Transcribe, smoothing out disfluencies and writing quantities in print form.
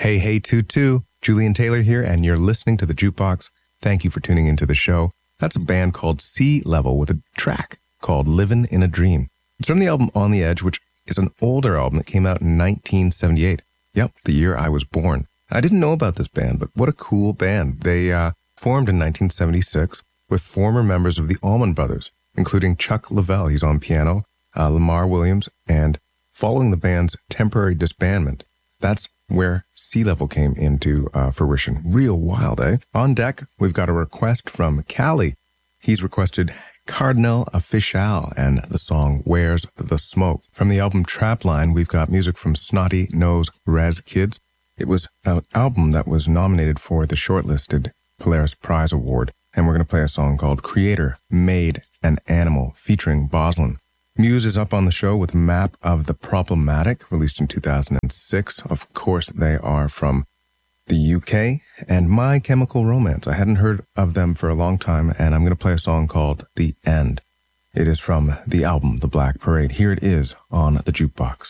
Hey, hey, Tutu. Julian Taylor here, and you're listening to The Jukebox. Thank you for tuning into the show. That's a band called Sea Level with a track called Livin' in a Dream. It's from the album On the Edge, which is an older album that came out in 1978. Yep, the year I was born. I didn't know about this band, but what a cool band. They formed in 1976 with former members of the Allman Brothers, including Chuck Leavell, he's on piano, Lamar Williams, and following the band's temporary disbandment, that's where Sea Level came into fruition. Real wild, eh? On deck, we've got a request from Callie. He's requested Cardinal Official and the song Where's the Smoke. From the album Trapline, we've got music from Snotty Nose Res Kids. It was an album that was nominated for the shortlisted Polaris Prize Award, and we're going to play a song called Creator Made an Animal featuring Boslin. Muse is up on the show with Map of the Problematic, released in 2006. Of course, they are from the UK. And My Chemical Romance. I hadn't heard of them for a long time, and I'm going to play a song called The End. It is from the album The Black Parade. Here it is on The Jukebox.